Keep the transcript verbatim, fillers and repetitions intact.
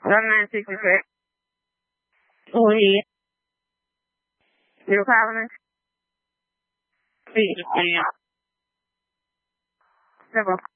one nine six six. Oh, yeah. You're calling me? Yeah. Never.